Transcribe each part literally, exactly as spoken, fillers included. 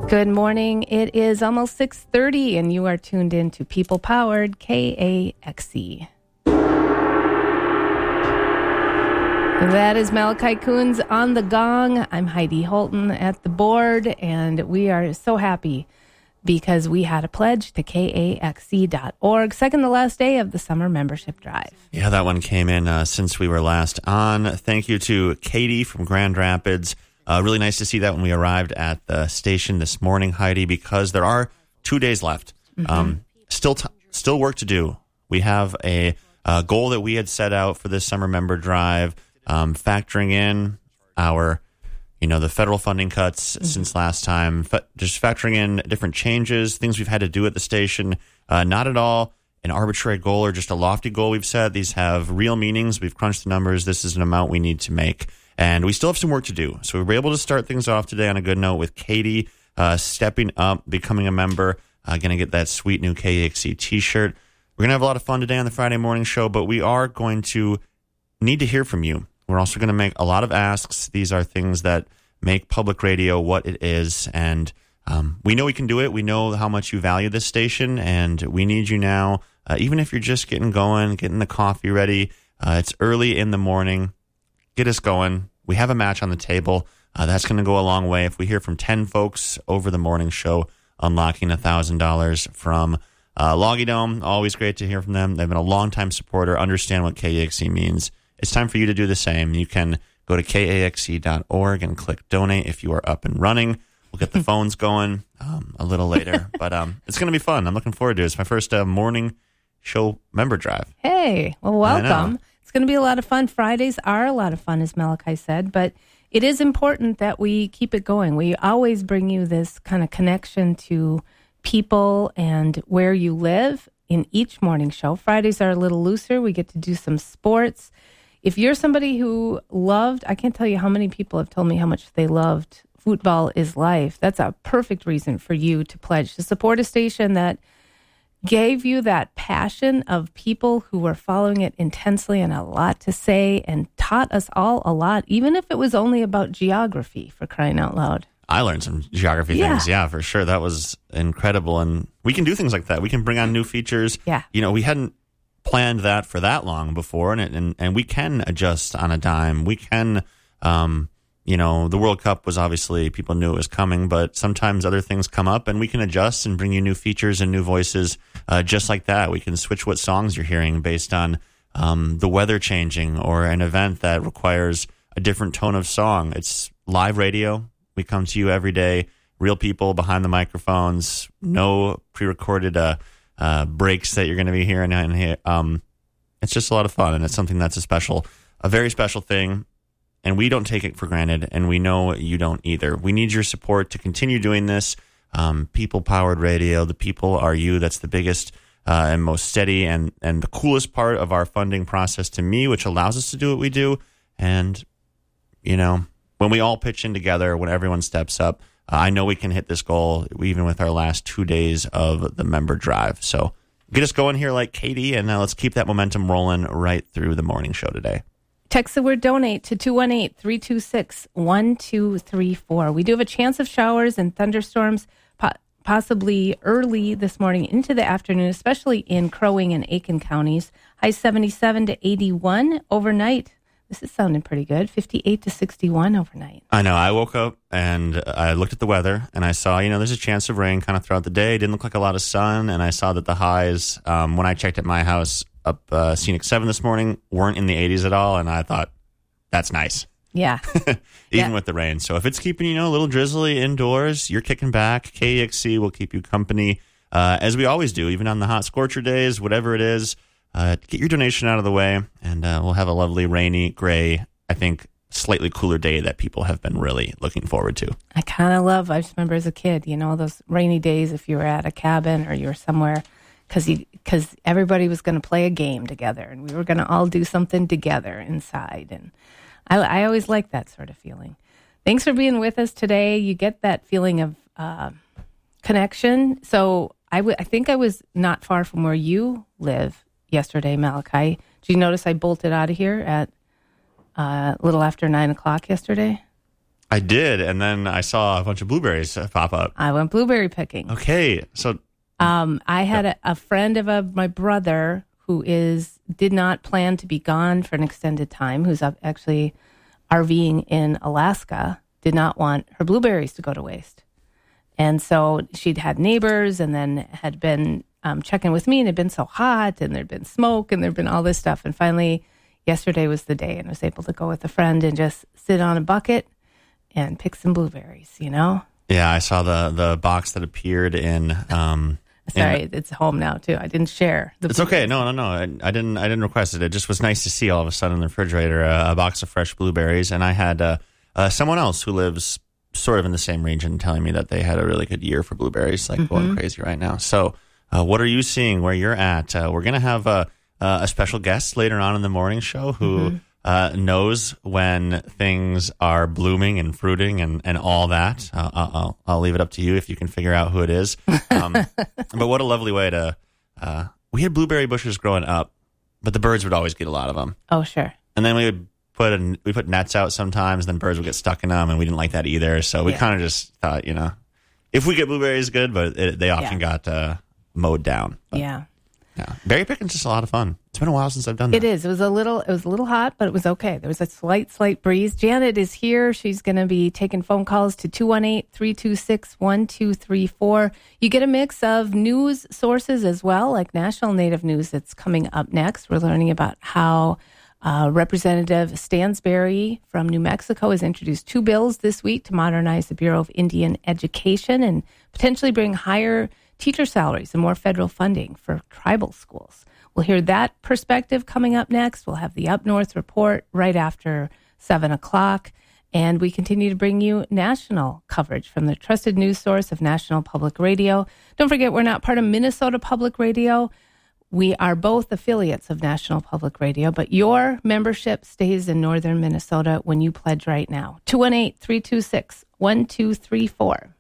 Good morning. It is almost six thirty, and you are tuned in to People Powered K A X E. That is Malachi Coons on the gong. I'm Heidi Holton at the board, and we are so happy because we had a pledge to K A X E dot org, second to last day of the summer membership drive. Yeah, that one came in uh, since we were last on. Thank you to Katie from Grand Rapids. Uh, really nice to see that when we arrived at the station this morning, Heidi, because there are two days left. Mm-hmm. Um, still, t- still work to do. We have a, a goal that we had set out for this summer member drive, um, factoring in our, you know, the federal funding cuts mm-hmm. since last time, fa- just factoring in different changes, things we've had to do at the station. Uh, not at all an arbitrary goal or just a lofty goal we've set. These have real meanings. We've crunched the numbers. This is an amount we need to make. And we still have some work to do. So we were able to start things off today on a good note with Katie uh, stepping up, becoming a member, uh, going to get that sweet new K A X E t-shirt. We're going to have a lot of fun today on the Friday morning show, but we are going to need to hear from you. We're also going to make a lot of asks. These are things that make public radio what it is. And um, we know we can do it. We know how much you value this station, and we need you now. Uh, even if you're just getting going, getting the coffee ready, uh, it's early in the morning. Get us going. We have a match on the table. Uh, that's going to go a long way. If we hear from ten folks over the morning show, unlocking one thousand dollars from uh, Loggy Dome. Always great to hear from them. They've been a longtime supporter, understand what K A X E means. It's time for you to do the same. You can go to K A X E dot org and click donate if you are up and running. We'll get the phones going um, a little later. But um, it's going to be fun. I'm looking forward to it. It's my first uh, morning show member drive. Hey, well, welcome. It's going to be a lot of fun. Fridays are a lot of fun, as Malachi said, but it is important that we keep it going. We always bring you this kind of connection to people and where you live in each morning show. Fridays are a little looser. We get to do some sports. If you're somebody who loved, I can't tell you how many people have told me how much they loved Football is Life. That's a perfect reason for you to pledge to support a station that gave you that passion of people who were following it intensely and a lot to say and taught us all a lot, even if it was only about geography, for crying out loud. I learned some geography yeah. things. Yeah, for sure. That was incredible. And we can do things like that. We can bring on new features. Yeah. You know, we hadn't planned that for that long before, and and, and we can adjust on a dime. We can, um, you know, the World Cup was obviously, people knew it was coming, but sometimes other things come up and we can adjust and bring you new features and new voices uh, just like that. We can switch what songs you're hearing based on um, the weather changing or an event that requires a different tone of song. It's live radio. We come to you every day, real people behind the microphones, no pre-recorded uh, uh, breaks that you're going to be hearing. And um, it's just a lot of fun, and it's something that's a special, a very special thing. And we don't take it for granted, and we know you don't either. We need your support to continue doing this. Um, People-powered radio, the people are you. That's the biggest uh, and most steady and, and the coolest part of our funding process to me, which allows us to do what we do. And, you know, when we all pitch in together, when everyone steps up, uh, I know we can hit this goal even with our last two days of the member drive. So get us going here like Katie, and uh, let's keep that momentum rolling right through the morning show today. Text the word donate to two one eight, three two six, one two three four. We do have a chance of showers and thunderstorms po- possibly early this morning into the afternoon, especially in Crow Wing and Aiken counties. High seventy-seven to eighty-one overnight. This is sounding pretty good. fifty-eight to sixty-one overnight. I know. I woke up and I looked at the weather and I saw, you know, there's a chance of rain kind of throughout the day. It didn't look like a lot of sun. And I saw that the highs, um, when I checked at my house, up uh, Scenic seven this morning, weren't in the eighties at all, and I thought, that's nice. Yeah. Even yeah. with the rain. So if it's keeping, you know, a little drizzly indoors, you're kicking back. K A X E will keep you company, uh, as we always do, even on the hot scorcher days, whatever it is. Uh, get your donation out of the way, and uh, we'll have a lovely, rainy, gray, I think, slightly cooler day that people have been really looking forward to. I kind of love, I just remember as a kid, you know, those rainy days if you were at a cabin or you were somewhere, because because everybody was going to play a game together, and we were going to all do something together inside. And I, I always like that sort of feeling. Thanks for being with us today. You get that feeling of uh, connection. So I, w- I think I was not far from where you live yesterday, Malachi. Did you notice I bolted out of here at uh, a little after nine o'clock yesterday? I did, and then I saw a bunch of blueberries pop up. I went blueberry picking. Okay, so um, I had a, a friend of a, my brother who is did not plan to be gone for an extended time, who's up actually RVing in Alaska, did not want her blueberries to go to waste. And so she'd had neighbors and then had been um, checking with me, and it had been so hot, and there'd been smoke, and there'd been all this stuff. And finally, yesterday was the day, and I was able to go with a friend and just sit on a bucket and pick some blueberries, you know? Yeah, I saw the, the box that appeared in... Um, Sorry, in, it's home now, too. I didn't share. The it's okay. No, no, no. I, I didn't I didn't request it. It just was nice to see all of a sudden in the refrigerator uh, a box of fresh blueberries. And I had uh, uh, someone else who lives sort of in the same region telling me that they had a really good year for blueberries, like mm-hmm. going crazy right now. So uh, what are you seeing where you're at? Uh, we're going to have a, a special guest later on in the morning show who... Mm-hmm. Uh, knows when things are blooming and fruiting and, and all that. Uh, I'll, I'll leave it up to you if you can figure out who it is. Um, but what a lovely way to... Uh, we had blueberry bushes growing up, but the birds would always get a lot of them. Oh, sure. And then we would put a, we put nets out sometimes, then birds would get stuck in them, and we didn't like that either. So we yeah. kind of just thought, you know, if we get blueberries, good, but it, they often yeah. got uh, mowed down. But, yeah. Yeah, berry picking's just a lot of fun. It's been a while since I've done that. It is. It was a little. It was a little hot, but it was okay. There was a slight, slight breeze. Janet is here. She's going to be taking phone calls to two one eight, three two six, one two three four. You get a mix of news sources as well, like National Native News that's coming up next. We're learning about how uh, Representative Stansberry from New Mexico has introduced two bills this week to modernize the Bureau of Indian Education and potentially bring higher teacher salaries and more federal funding for tribal schools. We'll hear that perspective coming up next. We'll have the Up North report right after seven o'clock. And we continue to bring you national coverage from the trusted news source of National Public Radio. Don't forget, we're not part of Minnesota Public Radio. We are both affiliates of National Public Radio, but your membership stays in northern Minnesota when you pledge right now. two one eight, three two six, one two three four.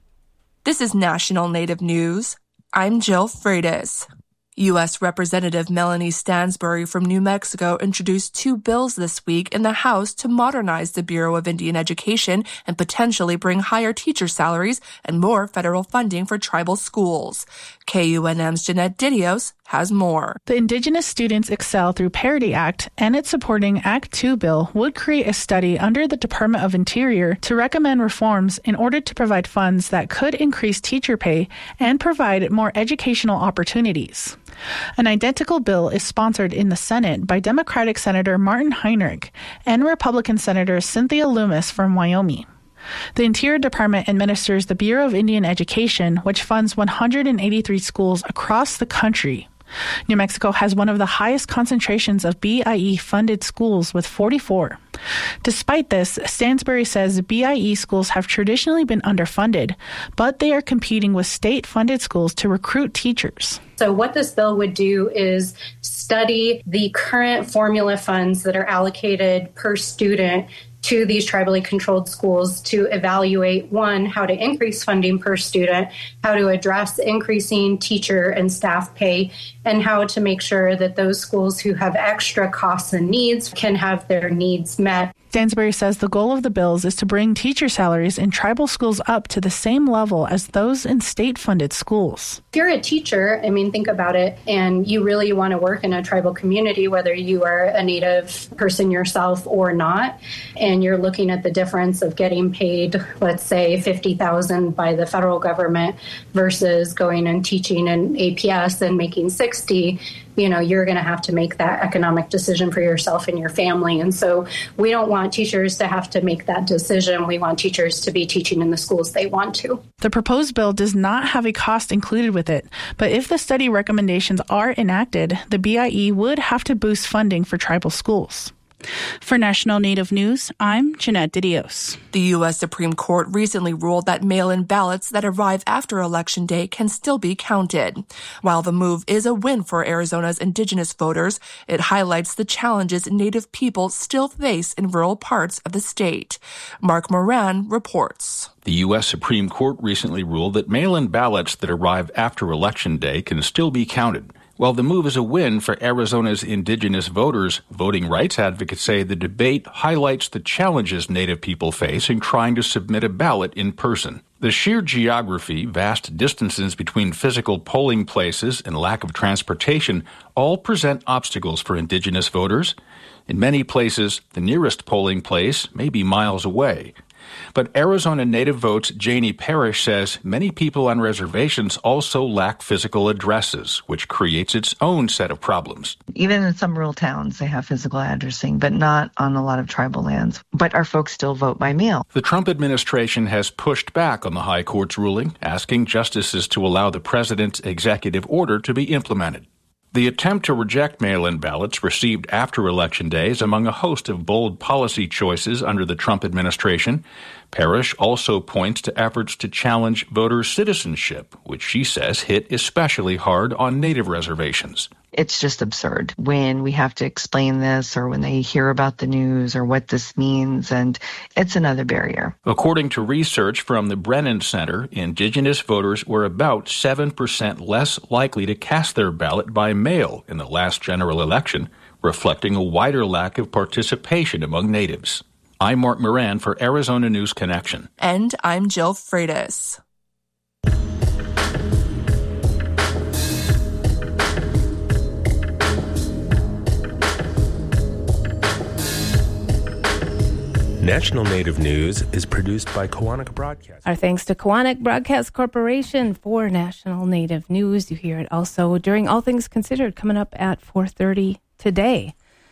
This is National Native News. I'm Jill Freitas. U S Representative Melanie Stansberry from New Mexico introduced two bills this week in the House to modernize the Bureau of Indian Education and potentially bring higher teacher salaries and more federal funding for tribal schools. K U N M's Jeanette Didios has more. The Indigenous Students Excel Through Parity Act and its supporting Act two bill would create a study under the Department of Interior to recommend reforms in order to provide funds that could increase teacher pay and provide more educational opportunities. An identical bill is sponsored in the Senate by Democratic Senator Martin Heinrich and Republican Senator Cynthia Loomis from Wyoming. The Interior Department administers the Bureau of Indian Education, which funds one hundred eighty-three schools across the country. New Mexico has one of the highest concentrations of B I E-funded schools with forty-four. Despite this, Stansberry says B I E schools have traditionally been underfunded, but they are competing with state-funded schools to recruit teachers. So what this bill would do is study the current formula funds that are allocated per student to these tribally controlled schools to evaluate, one, how to increase funding per student, how to address increasing teacher and staff pay, and how to make sure that those schools who have extra costs and needs can have their needs met. Stansberry says the goal of the bills is to bring teacher salaries in tribal schools up to the same level as those in state-funded schools. If you're a teacher, I mean, think about it, and you really want to work in a tribal community, whether you are a Native person yourself or not, and you're looking at the difference of getting paid, let's say, fifty thousand dollars by the federal government versus going and teaching in A P S and making sixty, you know, you're going to have to make that economic decision for yourself and your family. And so we don't want teachers to have to make that decision. We want teachers to be teaching in the schools they want to. The proposed bill does not have a cost included with it, but if the study recommendations are enacted, the B I E would have to boost funding for tribal schools. For National Native News, I'm Jeanette Didios. The U S Supreme Court recently ruled that mail-in ballots that arrive after Election Day can still be counted. While the move is a win for Arizona's indigenous voters, it highlights the challenges Native people still face in rural parts of the state. Mark Moran reports. The U S Supreme Court recently ruled that mail-in ballots that arrive after Election Day can still be counted, While the move is a win for Arizona's indigenous voters, voting rights advocates say the debate highlights the challenges Native people face in trying to submit a ballot in person. The sheer geography, vast distances between physical polling places, and lack of transportation all present obstacles for indigenous voters. In many places, the nearest polling place may be miles away. But Arizona Native Votes' Janie Parrish says many people on reservations also lack physical addresses, which creates its own set of problems. Even in some rural towns, they have physical addressing, but not on a lot of tribal lands. But our folks still vote by mail. The Trump administration has pushed back on the High Court's ruling, asking justices to allow the president's executive order to be implemented. The attempt to reject mail-in ballots received after Election Day is among a host of bold policy choices under the Trump administration. Parrish also points to efforts to challenge voter citizenship, which she says hit especially hard on Native reservations. It's just absurd when we have to explain this or when they hear about the news or what this means, and it's another barrier. According to research from the Brennan Center, Indigenous voters were about seven percent less likely to cast their ballot by mail in the last general election, reflecting a wider lack of participation among Natives. I'm Mark Moran for Arizona News Connection. And I'm Jill Freitas. National Native News is produced by Kawanak Broadcast. Our thanks to Kawanak Broadcast Corporation for National Native News. You hear it also during All Things Considered, coming up at four thirty today.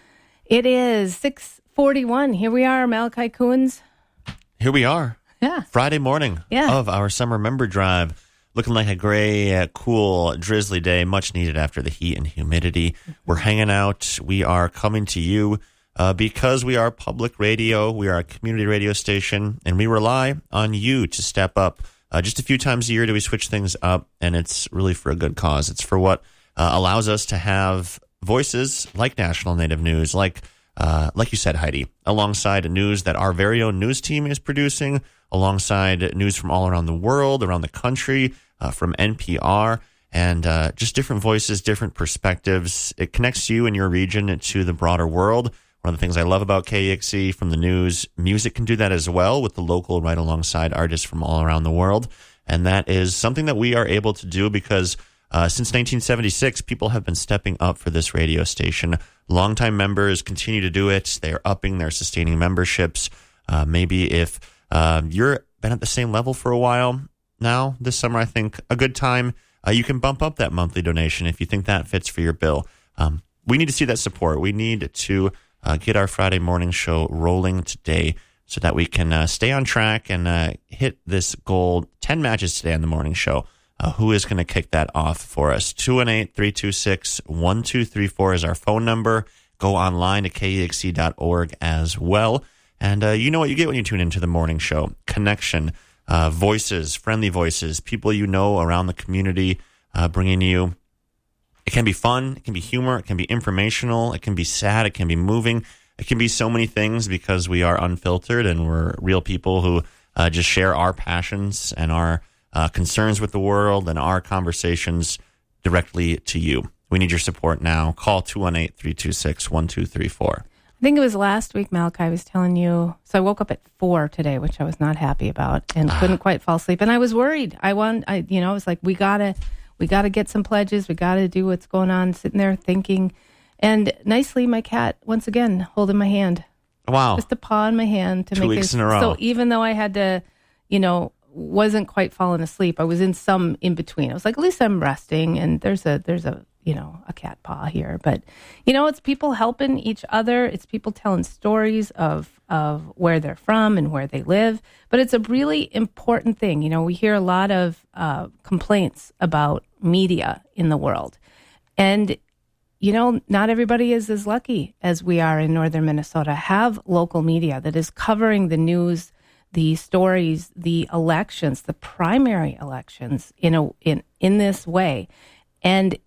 It is six forty-one. Here we are, Malachi Coons. Here we are. Yeah. Friday morning yeah. of our summer member drive. Looking like a gray, uh, cool, drizzly day, much needed after the heat and humidity. Mm-hmm. We're hanging out. We are coming to you Uh, because we are public radio, we are a community radio station, and we rely on you to step up. Uh, just a few times a year do we switch things up, and it's really for a good cause. It's for what uh, allows us to have voices like National Native News, like uh, like you said, Heidi, alongside news that our very own news team is producing, alongside news from all around the world, around the country, uh, from N P R, and uh, just different voices, different perspectives. It connects you and your region to the broader world. One of the things I love about K E X E from the news, music can do that as well with the local right alongside artists from all around the world. And that is something that we are able to do because uh, since nineteen seventy-six, people have been stepping up for this radio station. Longtime members continue to do it. They are upping their sustaining memberships. Uh, maybe if uh, you're been at the same level for a while now, this summer, I think a good time, uh, you can bump up that monthly donation if you think that fits for your bill. Um, we need to see that support. We need to Uh, get our Friday morning show rolling today so that we can uh, stay on track and uh, hit this goal. ten matches today on the morning show. Uh, who is going to kick that off for us? two one eight, three two six, one two three four is our phone number. Go online to K E X E dot org as well. And uh, you know what you get when you tune into the morning show. Connection, uh, voices, friendly voices, people you know around the community uh, bringing you. It can be fun, it can be humor, it can be informational, it can be sad, it can be moving. It can be so many things because we are unfiltered and we're real people who uh, just share our passions and our uh, concerns with the world and our conversations directly to you. We need your support now. Call two one eight, three two six, one two three four. I think it was last week, Malachi, I was telling you. So I woke up at four today, which I was not happy about and couldn't quite fall asleep. And I was worried. I want, I, you know, I was like, we got to... We got to get some pledges. We got to do what's going on, sitting there thinking. And nicely, my cat, once again, holding my hand. Wow. Just a paw in my hand to Two make weeks it. in a row. So even though I had to, you know, wasn't quite falling asleep, I was in some in between. I was like, at least I'm resting. And there's a, there's a, you know, a cat paw here. But, you know, it's people helping each other. It's people telling stories of, of where they're from and where they live. But it's a really important thing. You know, we hear a lot of uh, complaints about media in the world. And, you know, not everybody is as lucky as we are in northern Minnesota. Have local media that is covering the news, the stories, the elections, the primary elections in a in, in this way. And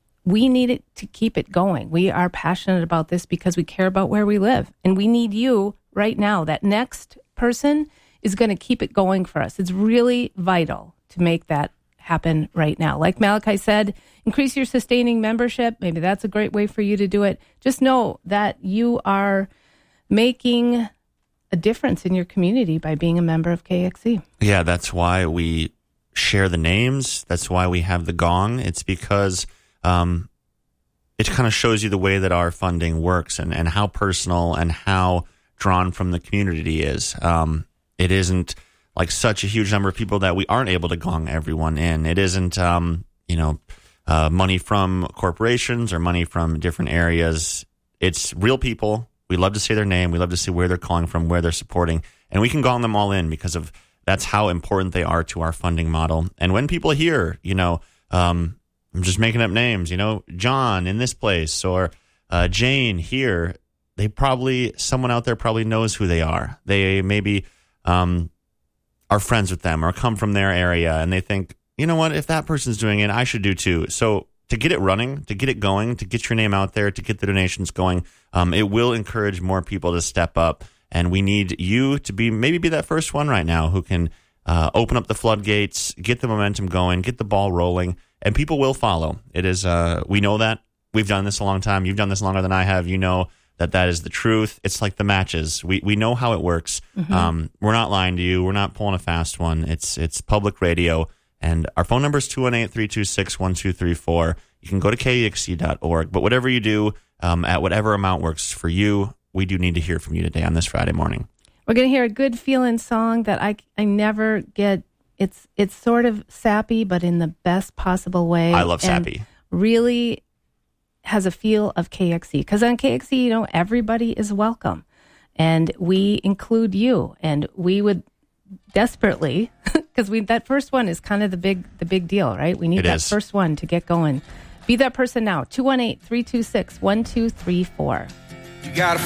we need it to keep it going. We are passionate about this because we care about where we live. And we need you right now. That next person is going to keep it going for us. It's really vital to make that happen right now. Like Malachi said, increase your sustaining membership. Maybe that's a great way for you to do it. Just know that you are making a difference in your community by being a member of K X E. Yeah, that's why we share the names. That's why we have the gong. It's because um, it kind of shows you the way that our funding works and, and how personal and how drawn from the community is. Um, it isn't like such a huge number of people that we aren't able to gong everyone in. It isn't, um, you know, uh, money from corporations or money from different areas. It's real people. We love to say their name. We love to see where they're calling from, where they're supporting, and we can gong them all in because of that's how important they are to our funding model. And when people hear, you know, um, I'm just making up names, you know, John in this place or uh, Jane here, they probably, someone out there probably knows who they are. They maybe um, are friends with them or come from their area, and they think, you know what, if that person's doing it, I should do too. So to get it running, to get it going, to get your name out there, to get the donations going, um, it will encourage more people to step up. And we need you to be maybe be that first one right now who can uh, open up the floodgates, get the momentum going, get the ball rolling, and people will follow. It is uh, we know that. We've done this a long time. You've done this longer than I have. You know that that is the truth. It's like the matches. We we know how it works. Mm-hmm. Um, we're not lying to you. We're not pulling a fast one. It's it's public radio. And our phone number is two one eight, three two six, one two three four. You can go to K E X C dot org. But whatever you do, um, at whatever amount works for you, we do need to hear from you today on this Friday morning. We're going to hear a good feeling song that I, I never get. It's it's sort of sappy, but in the best possible way. I love sappy. Really has a feel of K X E. Because on K X E, you know, everybody is welcome. And we include you. And we would desperately, because we that first one is kind of the big the big deal, right? We need it that is. first one to get going. Be that person now. two one eight, three two six, one two three four. You gotta